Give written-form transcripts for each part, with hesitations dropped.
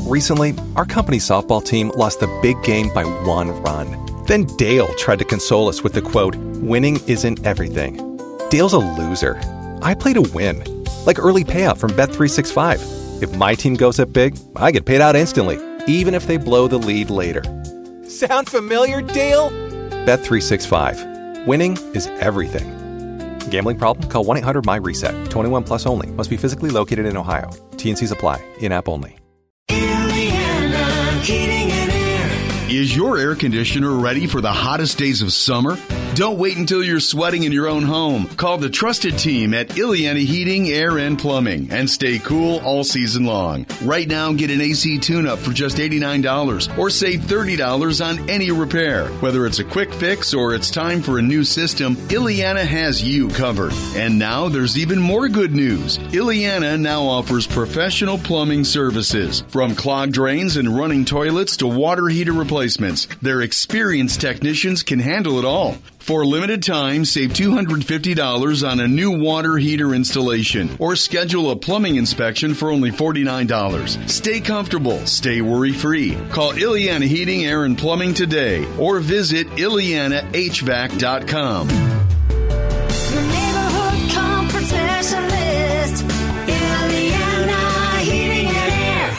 Recently, our company softball team lost the big game by 1 run. Then Dale tried to console us with the quote, "Winning isn't everything." Dale's a loser. I play to win. Like early payout from Bet365. If my team goes up big, I get paid out instantly, even if they blow the lead later. Sound familiar, Dale? Bet365. Winning is everything. Gambling problem? Call 1-800-MY-RESET. 21 plus only. Must be physically located in Ohio. T&Cs apply. In-app only. Indiana Heating and Air. Is your air conditioner ready for the hottest days of summer? Don't wait until you're sweating in your own home. Call the trusted team at Ileana Heating, Air, and Plumbing and stay cool all season long. Right now, get an AC tune-up for just $89 or save $30 on any repair. Whether it's a quick fix or it's time for a new system, Ileana has you covered. And now there's even more good news. Ileana now offers professional plumbing services. From clogged drains and running toilets to water heater replacements, their experienced technicians can handle it all. For limited time, save $250 on a new water heater installation or schedule a plumbing inspection for only $49. Stay comfortable. Stay worry-free. Call Ileana Heating, Air, and Plumbing today or visit IleanaHVAC.com. Your neighborhood comfort specialist, Ileana Heating and Air.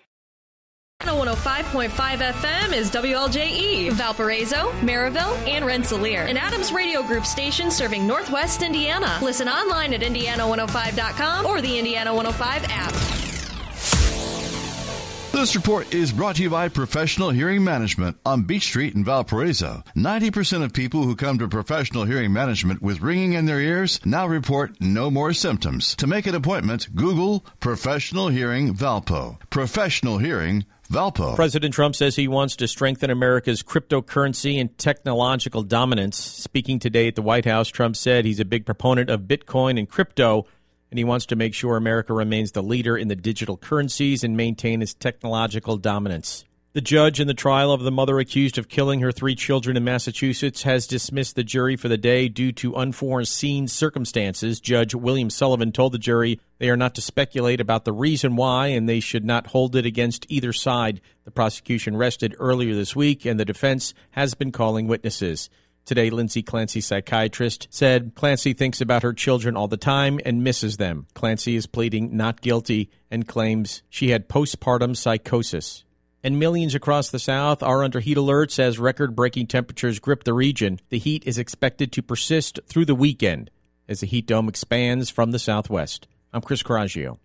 105.5 FM is WLJE, Valparaiso, Maryville, and Rensselaer, an Adams Radio Group station serving Northwest Indiana. Listen online at Indiana105.com or the Indiana 105 app. This report is brought to you by Professional Hearing Management on Beach Street in Valparaiso. 90% of people who come to Professional Hearing Management with ringing in their ears now report no more symptoms. To make an appointment, Google Professional Hearing Valpo. Professional Hearing Valpo. President Trump says he wants to strengthen America's cryptocurrency and technological dominance. Speaking today at the White House, Trump said he's a big proponent of Bitcoin and crypto, and he wants to make sure America remains the leader in the digital currencies and maintain its technological dominance. The judge in the trial of the mother accused of killing her 3 children in Massachusetts has dismissed the jury for the day due to unforeseen circumstances. Judge William Sullivan told the jury they are not to speculate about the reason why, and they should not hold it against either side. The prosecution rested earlier this week, and the defense has been calling witnesses. Today, Lindsay Clancy, psychiatrist, said Clancy thinks about her children all the time and misses them. Clancy is pleading not guilty and claims she had postpartum psychosis. And millions across the South are under heat alerts as record-breaking temperatures grip the region. The heat is expected to persist through the weekend as the heat dome expands from the southwest. I'm Chris Coraggio.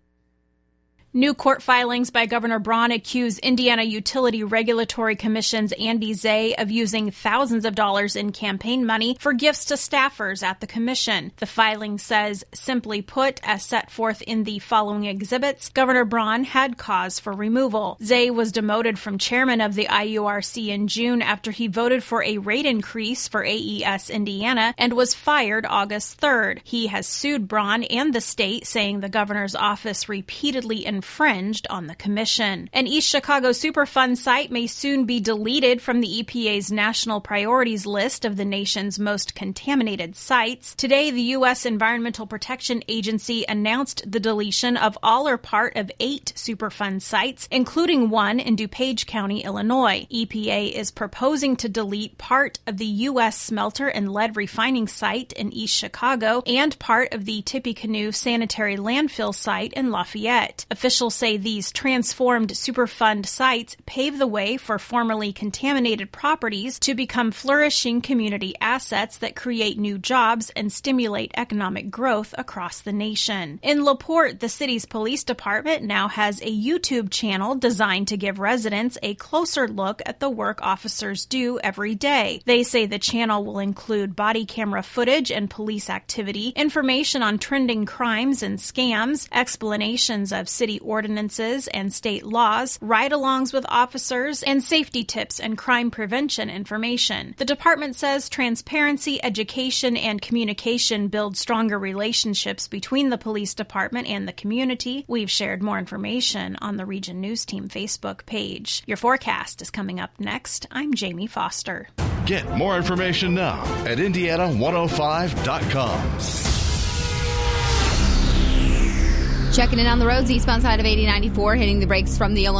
New court filings by Governor Braun accuse Indiana Utility Regulatory Commission's Andy Zay of using thousands of dollars in campaign money for gifts to staffers at the commission. The filing says, simply put, as set forth in the following exhibits, Governor Braun had cause for removal. Zay was demoted from chairman of the IURC in June after he voted for a rate increase for AES Indiana and was fired August 3rd. He has sued Braun and the state, saying the governor's office repeatedly infringed on the commission. An East Chicago Superfund site may soon be deleted from the EPA's national priorities list of the nation's most contaminated sites. Today, the U.S. Environmental Protection Agency announced the deletion of all or part of 8 Superfund sites, including one in DuPage County, Illinois. EPA is proposing to delete part of the U.S. smelter and lead refining site in East Chicago and part of the Tippecanoe sanitary landfill site in Lafayette. Officials say these transformed Superfund sites pave the way for formerly contaminated properties to become flourishing community assets that create new jobs and stimulate economic growth across the nation. In LaPorte, the city's police department now has a YouTube channel designed to give residents a closer look at the work officers do every day. They say the channel will include body camera footage and police activity, information on trending crimes and scams, explanations of city ordinances and state laws, ride-alongs with officers, and safety tips and crime prevention information. The department says transparency, education, and communication build stronger relationships between the police department and the community. We've shared more information on the Region News Team Facebook page. Your forecast is coming up next. I'm Jamie Foster. Get more information now at Indiana105.com. Checking in on the roads, eastbound side of 8094, hitting the brakes from the Illinois